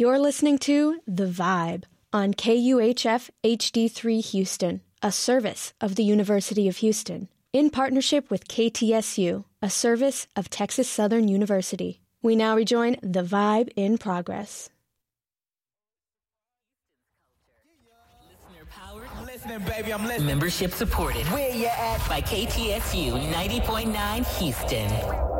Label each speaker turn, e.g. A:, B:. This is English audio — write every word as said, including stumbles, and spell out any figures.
A: You're listening to The Vibe on K U H F H D three Houston, a service of the University of Houston, in partnership with K T S U, a service of Texas Southern University. We now rejoin The Vibe in progress.
B: I'm listening, baby, I'm listening. Membership supported. Where you at? By K T S U ninety point nine Houston.